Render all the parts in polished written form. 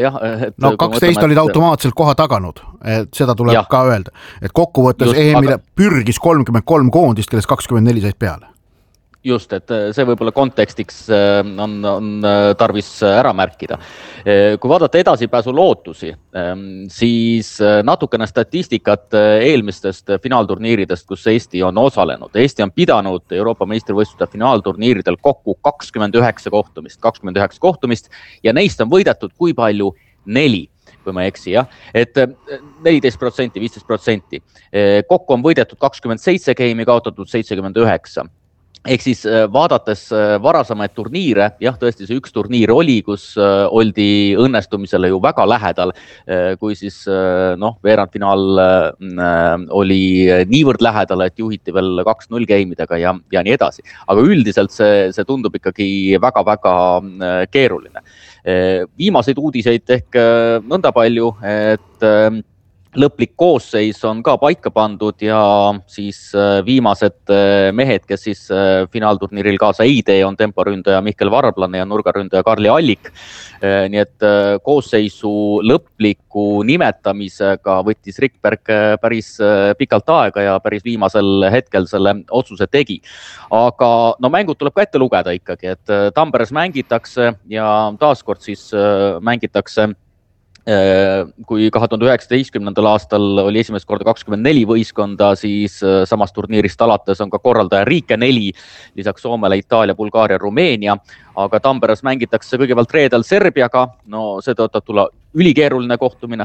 jah, no 12 olid automaatselt koha taganud, et seda tuleb ka öelda, et kokkuvõttes EM-ile pürgis 33 koondist, kellest 24 said peale. Just, et see võib-olla kontekstiks on tarvis ära märkida. Kui vaadata edasipääsu lootusi, siis natukene statistikat eelmistest finaalturniiridest, kus Eesti on osalenud. Eesti on pidanud Euroopa meistrivõistluste finaalturniiridel kokku 29 kohtumist ja neist on võidetud kui palju 4. kui ma eksi, jah, et 14%, 15%. Kokku on võidetud 27 geimi, kaotatud 79. Ehk siis vaadates varasamaid turniire, jah, tõesti see üks turniir oli, kus oldi õnnestumisele ju väga lähedal, kui siis veerandfinaal oli niivõrd lähedal, et juhiti veel 2-0 geimidega ja nii edasi. Aga üldiselt see tundub ikkagi väga-väga keeruline. Viimaseid uudiseid ehk nõnda palju, et lõplik koosseis on ka paika pandud ja siis viimased mehed, kes siis finaalturniiril kaasa ei tee, on temporündaja Mihkel Varblane ja nurgaründaja Karli Allik. Nii et koosseisu lõpliku nimetamisega võttis Rikberg päris pikalt aega ja päris viimasel hetkel selle otsuse tegi. Aga mängud tuleb ka ette lugeda ikkagi, et Tamperes mängitakse ja taaskord siis mängitakse kui 2019. aastal oli esimest korda 24 võistkonda, siis samast turniirist alates on ka korraldaja Riike 4, lisaks Soomele, Itaalia, Bulgaaria, Rumeenia, aga Tamperes mängitakse kõigepealt reedel Serbiaga, see tõotab tulla ülikeeruline kohtumine,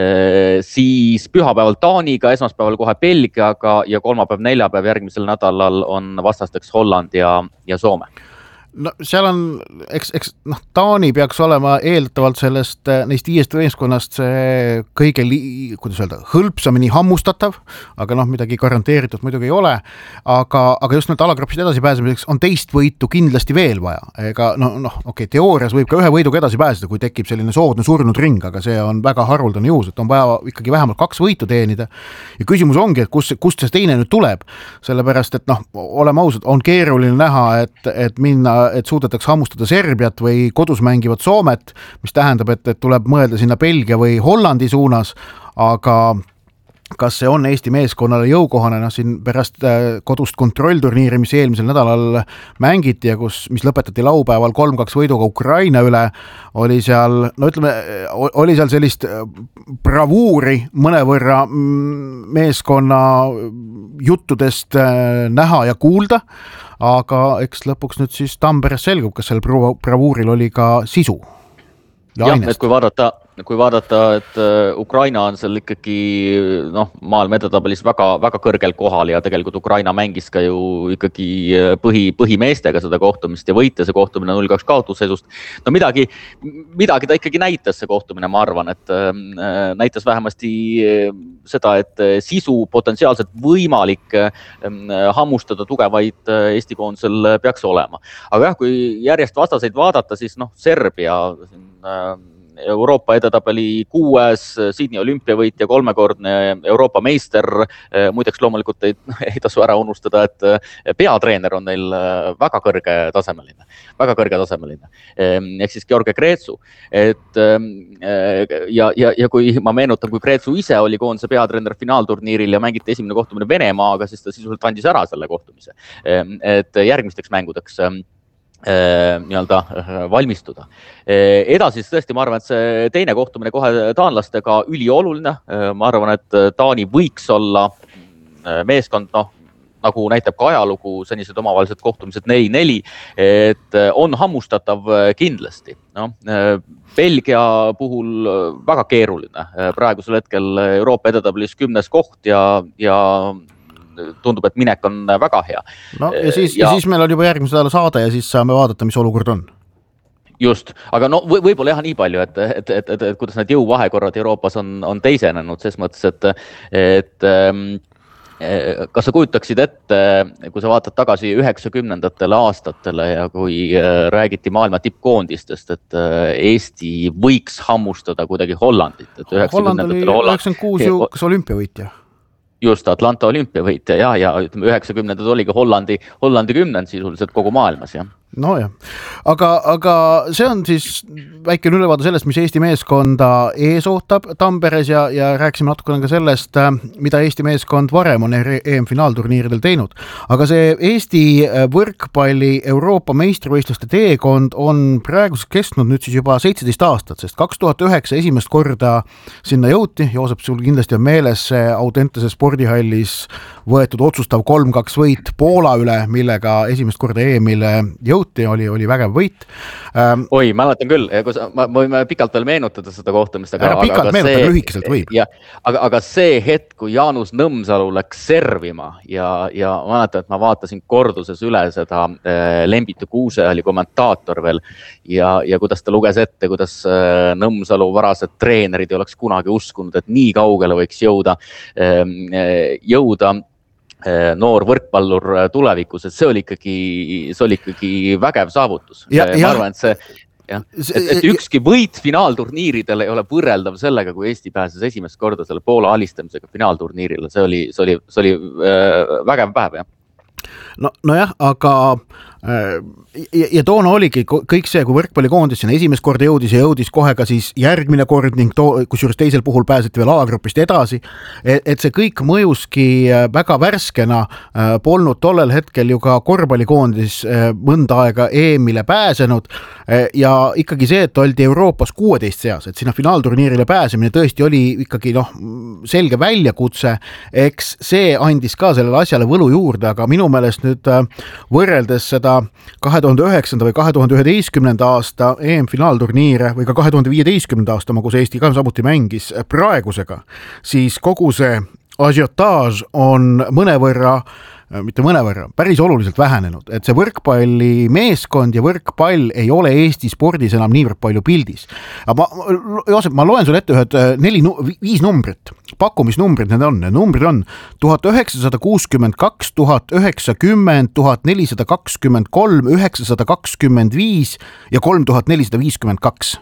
siis pühapäeval Taaniga, esmaspäeval kohe Belgiaga ja kolmapäev, neljapäev järgmisel nädalal on vastasteks Holland ja Soome. No seal on, Taani peaks olema eeldatavalt neist 5 võistkonnast see kõige hõlpsamini hammustatav, aga midagi garanteeritud muidugi ei ole, aga just need alagrupist edasi pääsemiseks on teist võitu kindlasti veel vaja. Ega teoorias võib ka ühe võiduga edasi pääseda, kui tekib selline soodne surnud ring, aga see on väga haruldane juhus, et on vaja ikkagi vähemalt 2 võitu teenida. Ja küsimus ongi, et kust see teine nüüd tuleb, sellepärast, et oleme ausad, on keeruline näha, et suudetakse hammustada Serbiat või kodus mängivat Soomet, mis tähendab, et tuleb mõelda sinna Belgia või Hollandi suunas, aga kas see on Eesti meeskonnale jõukohane, siin pärast kodust kontrollturniiri, mis eelmisel nädalal mängiti ja mis lõpetati laupäeval 3-2 võiduga Ukraina üle, oli seal sellist bravuuri mõnevõrra meeskonna juttudest näha ja kuulda, aga eks lõpuks nüüd siis Tamperes selgub, kas seal bravuuril oli ka sisu. Jah, et kui vaadata, et Ukraina on seal ikkagi maailma edetabelis väga, väga kõrgel kohal ja tegelikult Ukraina mängis ka ju ikkagi põhimeestega seda kohtumist ja võite see kohtumine 0-2 kaotusseisust. Midagi ta ikkagi näitas see kohtumine, ma arvan, et näitas vähemasti seda, et sisu potentsiaalselt võimalik hammustada tugevaid Eesti koondisel peaks olema. Aga jah, kui järjest vastaseid vaadata, siis Serbia Euroopa edetabeli 6, Sydney olümpiavõitja, 3-kordne Euroopa meister. Muideks loomulikult ei tasu ära unustada, et peatreener on neil väga kõrge tasemeline. Ehk siis George Kreetsu. Ja kui ma meenutan, kui Kreetsu ise oli koondise peatreener finaalturniiril ja mängiti esimene kohtumine Venemaaga, siis ta sisuliselt andis ära selle kohtumise. Et järgmisteks mängudeks valmistuda. Edasi tõesti, ma arvan, et see teine kohtumine kohe taanlastega ülioluline. Ma arvan, et Taani võiks olla meeskond, nagu näitab ka ajalugu, senised omavahelised kohtumised 4-4, et on hammustatav kindlasti. Belgia puhul väga keeruline. Praegusel hetkel Euroopa edetabelis 10. koht ja tundub, et minek on väga hea. Ja siis meil on juba järgmise nädala saade ja siis saame vaadata, mis olukord on. Just, aga võib-olla jah nii palju, et kuidas need jõuvahekorrad Euroopas on teisenenud, ses mõttes, et kas sa kujutaksid ette, kui sa vaatad tagasi 90-ndatele aastatele ja kui räägiti maailma tippkoondistest, et Eesti võiks hammustada kuidagi Hollandit. Holland oli 96 kas olümpiavõitja? Just, Atlanta olümpiavõitja ja 90-ndad oli ka Hollandi 10 sisuliselt kogu maailmas, jah. Nojah, aga see on siis väike ülevaade sellest, mis Eesti meeskonda ees ootab Tamperes ja rääkisime natukene ka sellest, mida Eesti meeskond varem on EM-finaalturniiridel teinud. Aga see Eesti võrkpalli Euroopa meistrivõistluste teekond on praeguseks kestnud nüüd siis juba 17 aastat, sest 2009 esimest korda sinna jõuti. Joosep, sul kindlasti on meeles see Audentese spordihallis võetud otsustav 3-2 võit Poola üle, millega esimest korda EM-ile jõuti, oli vägev võit. Oi, mäletan küll, ma võime pikalt veel meenutada seda kohtumist. Lühikeselt võib. Aga see hetk, kui Jaanus Nõmsalu läks servima ja mäletan, et ma vaatasin korduses üle seda Lembitu Kuuse oli kommentaator veel ja kuidas ta luges ette, kuidas Nõmsalu varased treenerid ei oleks kunagi uskunud, et nii kaugele võiks jõuda noor võrkpallur tulevikus, et see oli ikkagi vägev saavutus. Ma arvan, et ükski võit finaalturniiridel ei ole võrreldav sellega, kui Eesti pääses esimest korda selle Poola alistamisega finaalturniirile. See oli vägev päev, jah. Nojah, aga ja toona oligi kõik see, kui võrkpallikoondis sinna esimest korda jõudis kohe ka siis järgmine kord ning kusjuures teisel puhul pääseti veel alagrupist edasi, et see kõik mõjuski väga värskena, polnud tollel hetkel ju ka korvpallikoondis mõnda aega EM-ile pääsenud ja ikkagi see, et oldi Euroopas 16 seas, et sinna finaalturniirile pääsemine tõesti oli ikkagi selge väljakutse, eks see andis ka sellele asjale võlu juurde, aga minu meelest nüüd võrreldes seda 2009. või 2011. aasta EM-finaalturniire või ka 2015. aasta, kus Eesti ka samuti mängis praegusega, siis kogu see asiotaaž on mitte mõnevõrra, päris oluliselt vähenenud, et see võrkpalli meeskond ja võrkpall ei ole Eesti spordis enam niivõrd palju pildis. Joosep, ma loen sulle ette ühed 5 numbrit, pakkumisnumbrid need on, numbrid on 1962, 1090, 1423, 925 ja 3452.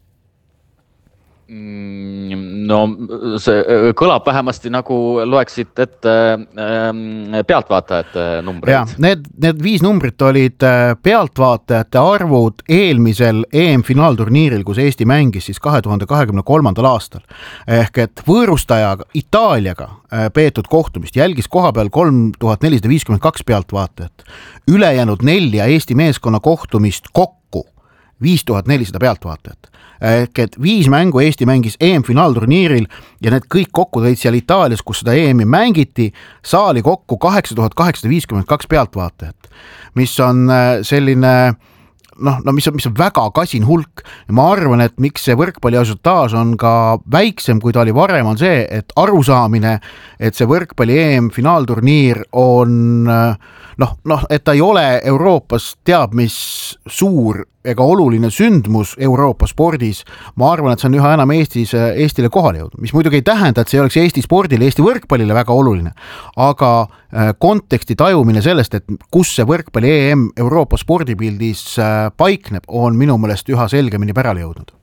No see kõlab vähemasti nagu loeksid ette pealtvaatajate numbreid. Need 5 numbrit olid pealtvaatajate arvud eelmisel EM-finaalturniiril, kus Eesti mängis siis 2023. aastal. Ehk et võõrustajaga Itaaliaga peetud kohtumist jälgis koha peal 3452 pealtvaatajat. Ülejäänud 4 Eesti meeskonna kohtumist kokku 5400 pealtvaatajat. Ehk et 5 mängu Eesti mängis EM-finaalturniiril ja need kõik kokku tõid seal Itaalias, kus seda EM-i mängiti, saali kokku 8852 pealtvaatajat, mis on selline mis on väga kasin hulk ja ma arvan, et miks see võrkpalli asiotaaž on ka väiksem, kui ta oli varem, on see, et arusaamine, et see võrkpalli EM-finaalturniir on et ta ei ole Euroopas teab mis suur ega oluline sündmus Euroopa spordis, ma arvan, et see on üha enam Eestile kohale jõudnud, mis muidugi ei tähenda, et see oleks Eesti spordile, Eesti võrkpallile väga oluline, aga konteksti tajumine sellest, et kus see võrkpalli EM Euroopa spordipildis paikneb, on minu meelest üha selgemini pärale jõudnud.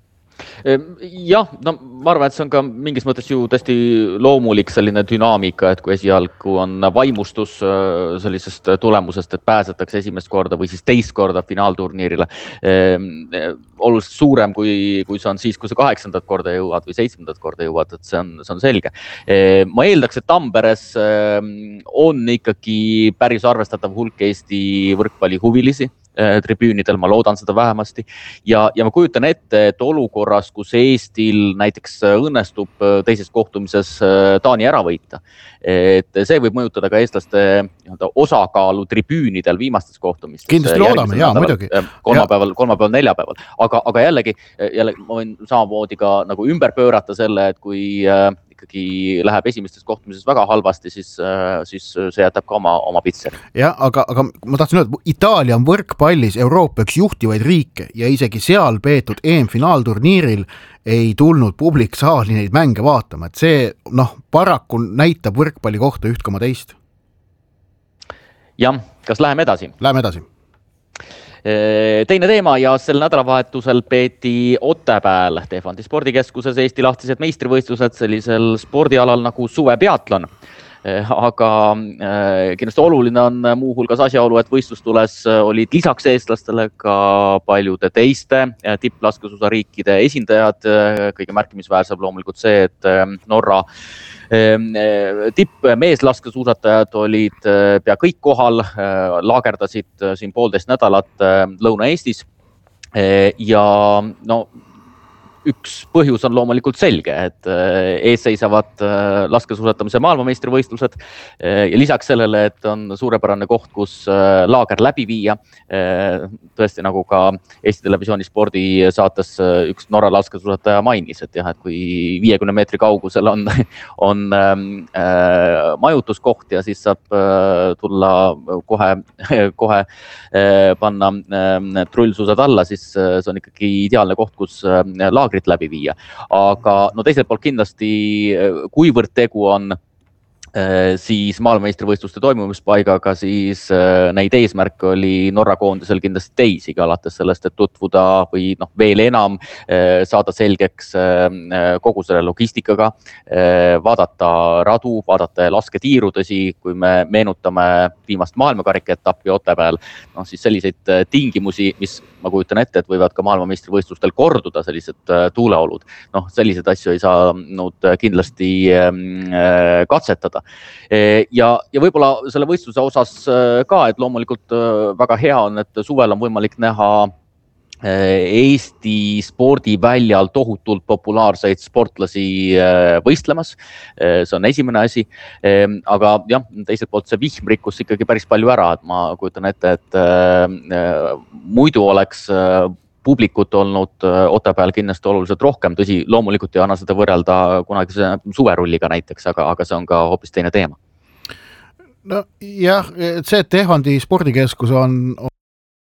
Jah, ma arvan, et see on ka mingis mõttes ju tõesti loomulik selline dünaamika, et kui esialgu on vaimustus sellisest tulemusest, et pääsetakse esimest korda või siis teist korda finaalturniirile oluliselt suurem, kui see on siis, kui sa 8. korda jõuad või 7. korda jõuad, et see on selge. Ma eeldaks, et Tamperes on ikkagi päris arvestatav hulk Eesti võrkpallihuvilisi tribüünidel, ma loodan seda vähemasti ja ma kujutan ette, et olukorras, kus Eestil näiteks õnnestub teises kohtumises Taani ära võita, et see võib mõjutada ka eestlaste osakaalu tribüünidel viimastes kohtumistes. Kindlasti loodame, jaa, muidugi. Kolmapäeval, neljapäeval, aga jällegi ma võin samamoodi ka nagu ümber pöörata selle, et kui ikkagi läheb esimestes kohtumises väga halvasti, siis see jätab ka oma pitseri. Ja, aga ma tahtsin öelda, Itaalia on võrkpallis Euroopa üks juhtivaid riike ja isegi seal peetud EM-finaalturniiril ei tulnud publik saali neid mänge vaatama, et see paraku näitab võrkpalli kohta üht koma teist. Jah, kas läheme edasi? Läheme edasi. Teine teema ja sel nädalavahetusel peeti Otepääl Tehvandi spordikeskuses Eesti lahtised meistrivõistlused sellisel spordialal nagu suvepeatlon. aga kindlasti oluline on muuhulgas asjaolu, et võistlustules olid lisaks eestlastele ka paljude teiste tipplaskesuusariikide esindajad. Kõige märkimisväärsem loomulikult see, et Norra tippmeeslaskesuusatajad olid pea kõik kohal, laagerdasid siin 1,5 nädalat Lõuna-Eestis ja no üks põhjus on loomulikult selge, et ees seisavad laskesuusatamise maailmameistrivõistlused ja lisaks sellele, et on suurepärane koht, kus laager läbi viia. Tõesti, nagu ka Eesti Televisiooni spordisaates üks Norra laskesuusataja mainis, et jah, et kui 50 meetri kaugusel on majutuskoht ja siis saab tulla kohe panna trullsuusad alla, siis see on ikkagi ideaalne koht, kus laagrit läbi viia. Aga no teiselt poolt kindlasti, kuivõrd tegu on siis maailmameistrivõistluste toimumispaigaga, siis neid eesmärke oli Norra koondisel kindlasti teisigi, alates sellest, et tutvuda või veel enam saada selgeks kogu selle logistikaga, vaadata radu, vaadata lasketiiru. Tõsi, kui me meenutame viimast maailmakarika etappi Otepääl, siis selliseid tingimusi, mis ma kujutan ette, et võivad ka maailmameistrivõistlustel korduda, sellised tuuleolud. Selliseid asju ei saanud kindlasti katsetada. Ja võib-olla selle võistluse osas ka, et loomulikult väga hea on, et suvel on võimalik näha Eesti spordiväljal tohutult populaarseid sportlasi võistlemas. See on esimene asi. Aga jah, teiselt poolt see vihm rikkus ikkagi päris palju ära, et ma kujutan ette, et muidu oleks publikut olnud Otepääl kindlasti oluliselt rohkem. Tõsi, loomulikult ei anna seda võrrelda kunagise suverulliga näiteks, aga see on ka hoopis teine teema. No jah, see, et Tehvandi spordikeskus on